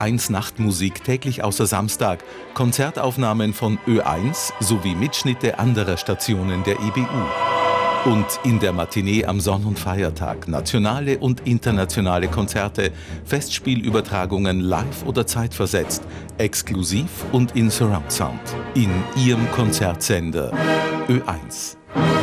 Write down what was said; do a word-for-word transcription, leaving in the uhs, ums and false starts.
eins Nachtmusik täglich außer Samstag, Konzertaufnahmen von Ö eins sowie Mitschnitte anderer Stationen der E B U. Und in der Matinee am Sonn- und Feiertag nationale und internationale Konzerte, Festspielübertragungen live oder zeitversetzt, exklusiv und in Surround Sound. In Ihrem Konzertsender Ö eins.